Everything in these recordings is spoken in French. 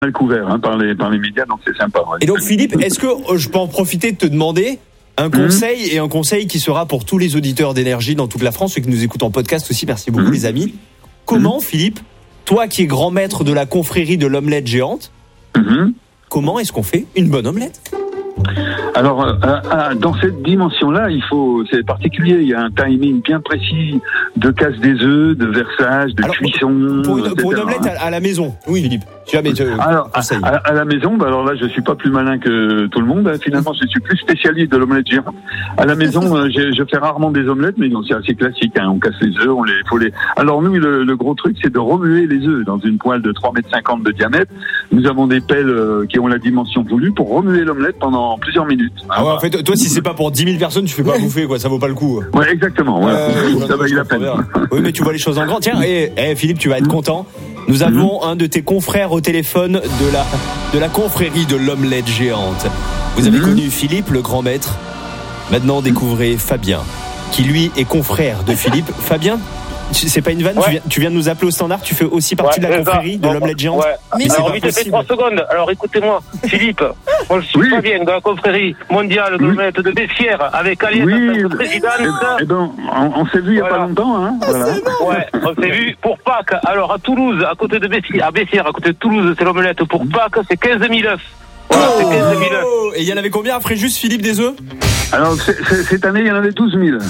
mal couvert par les médias, donc c'est sympa. Ouais. Et donc Philippe, est-ce que je peux en profiter de te demander un conseil qui sera pour tous les auditeurs d'énergie dans toute la France, ceux qui nous écoutent en podcast aussi, merci beaucoup les amis. Comment Philippe, toi qui es grand maître de la confrérie de l'omelette géante, comment est-ce qu'on fait une bonne omelette ? Alors, dans cette dimension-là, c'est particulier. Il y a un timing bien précis de casse des œufs, de versage, de cuisson. Pour une omelette à la maison, oui, Philippe. Alors, à la maison, alors là, je suis pas plus malin que tout le monde. Finalement, je suis plus spécialiste de l'omelette géante. À la maison, je fais rarement des omelettes, mais non, c'est assez classique. On casse les œufs, Alors nous, le gros truc, c'est de remuer les œufs dans une poêle de 3,50 m de diamètre. Nous avons des pelles qui ont la dimension voulue pour remuer l'omelette pendant plusieurs minutes. En fait, toi, si c'est pas pour 10 000 personnes, tu fais pas bouffer, quoi. Ça vaut pas le coup. Ouais, exactement. Ça vaille la peine. Oui, mais tu vois les choses en grand. Tiens, Philippe, tu vas être content. Nous avons un de tes confrères au téléphone de la confrérie de l'omelette géante. Vous avez connu Philippe, le grand maître. Maintenant, découvrez Fabien, qui lui est confrère de Philippe. Fabien, c'est pas une vanne, tu viens de nous appeler au standard, tu fais aussi partie de la confrérie de l'omelette géante. Ouais. Mais alors, vite fait 3 secondes. Alors, écoutez-moi, Philippe, moi je suis Fabien de la confrérie mondiale de l'omelette de Bessières, avec Aliette, la présidente. On s'est vu il y a pas longtemps, Voilà. Ouais, on s'est vu pour Pâques. Alors, à Toulouse, à côté de Bessières, à côté de Toulouse, c'est l'omelette. Pour Pâques, c'est 15 000 œufs. Voilà, c'est 15 000 œufs. Et il y en avait combien après juste, Philippe, des œufs? Alors, cette année, il y en avait 12 000.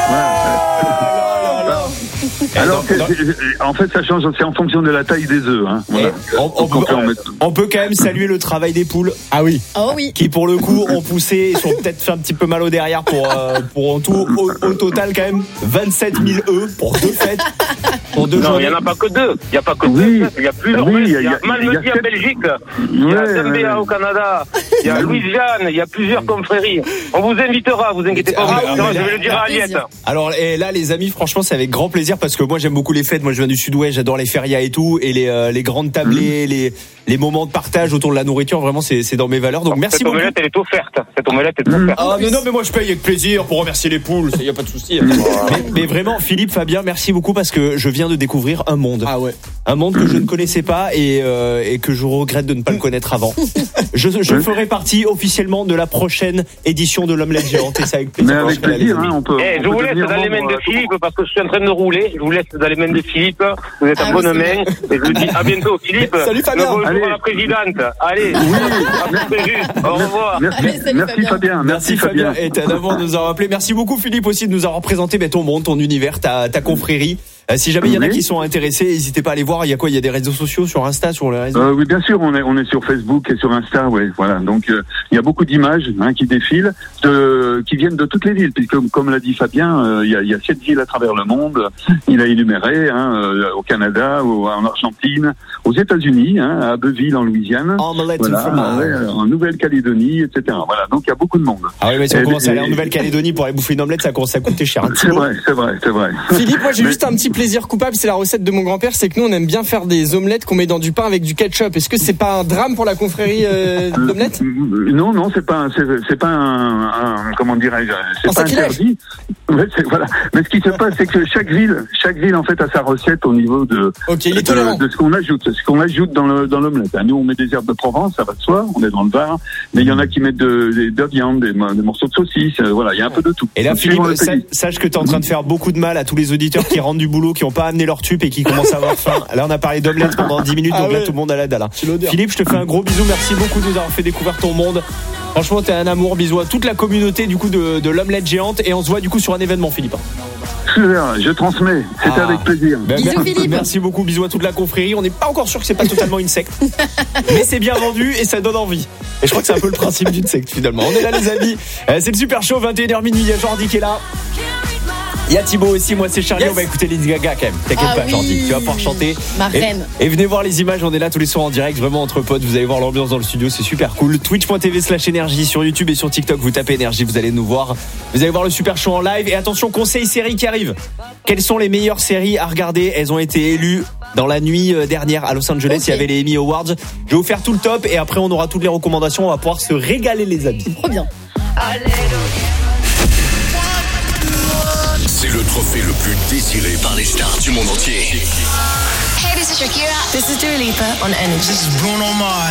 Alors, en fait, ça change, c'est en fonction de la taille des œufs. Voilà. On peut quand même saluer le travail des poules. Ah oui. Oh oui. Qui pour le coup ont poussé, ils sont peut-être fait un petit peu mal au derrière pour en tout au total quand même 27 000 œufs pour 2 fêtes. Pour 2 non, il n'y en a pas que 2. Il n'y a pas que 2. Il y a plusieurs. Il y a Malmedy en Belgique. Il y a Zambéa au Canada. Il y a Louisiane. Il y a plusieurs confréries. On vous invitera, vous inquiétez pas. Je vais le dire à Aliette. Alors là, les amis, franchement, c'est avec grand plaisir parce que moi, j'aime beaucoup les fêtes. Moi, je viens du Sud-Ouest, j'adore les férias et tout, et les grandes tablées, les moments de partage autour de la nourriture. Vraiment, c'est dans mes valeurs. Donc, merci beaucoup. Cette omelette, elle est offerte. Ah, mais non, mais moi, je paye avec plaisir pour remercier les poules. Il y a pas de souci. Mais vraiment, Philippe, Fabien, merci beaucoup parce que je viens de découvrir un monde. Ah ouais. Un monde que je ne connaissais pas et que je regrette de ne pas le connaître avant. Je ferai partie officiellement de la prochaine édition de l'omelette géante et ça avec plaisir. Mais avec plaisir, on peut. Je vous laisse dans les mains de Philippe parce que je suis en train de rouler. Je vous laisse dans les mains de Philippe. Vous êtes en bonne main. Et je vous dis à bientôt, Philippe. Salut Fabien. Bonjour à la présidente. Allez. Au revoir. Merci Fabien. Merci Fabien. Et d'avoir nous avoir appelé. Merci beaucoup Philippe aussi de nous avoir présenté ton monde, ton univers, ta confrérie. Si jamais il y en a qui sont intéressés, n'hésitez pas à aller voir. Il y a quoi? Il y a des réseaux sociaux sur Insta, sur les réseaux. Oui, bien sûr, on est sur Facebook et sur Insta, voilà. Donc il y a beaucoup d'images qui défilent, qui viennent de toutes les villes. Puisque comme l'a dit Fabien, il y a 7 villes à travers le monde. Il a énuméré au Canada, en Argentine, aux États-Unis, à Abbeville en Louisiane, en Nouvelle-Calédonie, etc. Voilà. Donc il y a beaucoup de monde. Ah oui, mais si on commence à aller en Nouvelle-Calédonie pour aller bouffer une omelette, ça commence à coûter cher. C'est vrai. Philippe, moi j'ai juste un petit plaisir coupable, c'est la recette de mon grand-père, c'est que nous on aime bien faire des omelettes qu'on met dans du pain avec du ketchup. Est-ce que c'est pas un drame pour la confrérie d'omelettes? Non, c'est pas un comment dirais-je, c'est pas interdit. Voilà. Mais ce qui se passe, c'est que chaque ville en fait a sa recette au niveau de ce qu'on ajoute dans l'omelette. Nous on met des herbes de Provence, ça va de soi, on est dans le Var, mais il y en a qui mettent de la viande, des morceaux de saucisse, il y a un peu de tout. Et là Philippe, sache que tu es en train de faire beaucoup de mal à tous les auditeurs qui rentrent du boulot, qui n'ont pas amené leur tube et qui commencent à avoir faim. Là, on a parlé d'omelette pendant 10 minutes, donc là, tout le monde a la dalle. Philippe, je te fais un gros bisou. Merci beaucoup de nous avoir fait découvrir ton monde. Franchement, t'es un amour. Bisous à toute la communauté du coup de l'omelette géante et on se voit du coup sur un événement, Philippe. Super, je transmets. C'était avec plaisir. Bisous, Philippe. Merci beaucoup. Bisous à toute la confrérie. On n'est pas encore sûr que c'est pas totalement une secte, mais c'est bien vendu et ça donne envie. Et je crois que c'est un peu le principe d'une secte finalement. On est là, les amis. C'est le Super Show, 21h minuit. Il y a Jordi qui est là. Il y a Thibaut aussi, moi c'est Charlie, on va écouter Lady Gaga quand même. T'inquiète pas, Jordi, tu vas pouvoir chanter. Ma reine. Et venez voir les images, on est là tous les soirs en direct, vraiment entre potes, vous allez voir l'ambiance dans le studio, c'est super cool. Twitch.tv/énergie sur YouTube et sur TikTok, vous tapez énergie, vous allez nous voir. Vous allez voir le Super Show en live. Et attention, conseil série qui arrive. Quelles sont les meilleures séries à regarder? Elles ont été élues dans la nuit dernière à Los Angeles, il y avait les Emmy Awards. Je vais vous faire tout le top et après on aura toutes les recommandations, on va pouvoir se régaler les amis. Trop bien. C'est le trophée le plus désiré par les stars du monde entier. Hey, this is Shakira. This is Dua Lipa on Energy. This is Bruno Mars.